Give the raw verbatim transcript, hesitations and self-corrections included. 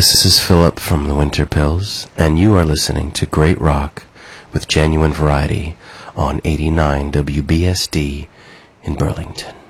This is Philip from the Winter Pills, and you are listening to Great Rock with Genuine Variety on eighty-nine W B S D in Burlington.